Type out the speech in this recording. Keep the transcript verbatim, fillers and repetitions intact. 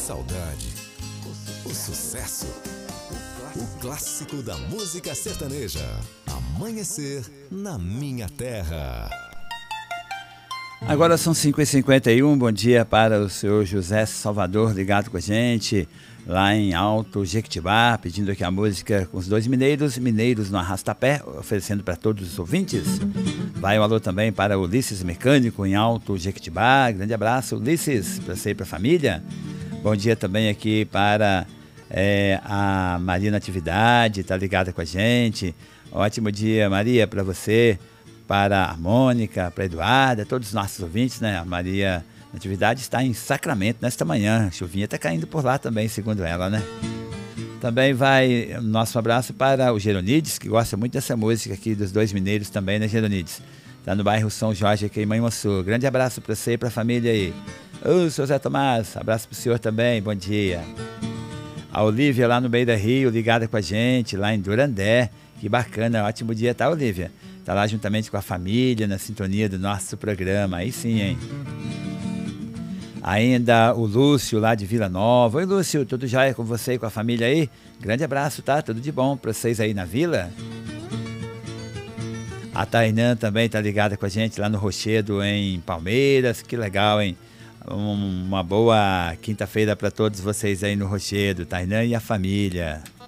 saudade, o sucesso, o clássico da música sertaneja. Amanhecer na minha terra. Agora são cinco e cinquenta e um, bom dia para o senhor José Salvador ligado com a gente lá em Alto Jequitibá, pedindo aqui a música com os dois mineiros, Mineiros no Arrastapé, oferecendo para todos os ouvintes. Vai um alô também para o Ulisses Mecânico em Alto Jequitibá, grande abraço Ulisses, para você e para a família. Bom dia também aqui para é, a Maria Natividade, está ligada com a gente. Ótimo dia, Maria, para você, para a Mônica, para a Eduarda, todos os nossos ouvintes, né? A Maria Natividade está em Sacramento nesta manhã, a chuvinha está caindo por lá também, segundo ela, né? Também vai o nosso abraço para o Geronides, que gosta muito dessa música aqui dos dois mineiros também, né, Geronides? Está no bairro São Jorge aqui em Manhuaçu. Grande abraço para você e para a família aí. Ô, seu Zé Tomás, abraço para o senhor também, bom dia. A Olívia lá no Beira Rio, ligada com a gente, lá em Durandé. Que bacana, ótimo dia, tá, Olívia? Tá lá juntamente com a família, na sintonia do nosso programa, aí sim, hein? Ainda o Lúcio lá de Vila Nova. Oi, Lúcio, tudo jóia com você e com a família aí? Grande abraço, tá? Tudo de bom pra vocês aí na vila? A Tainã também tá ligada com a gente lá no Rochedo, em Palmeiras. Que legal, hein? Um, uma boa quinta-feira para todos vocês aí no Rochedo, Tainã e a família.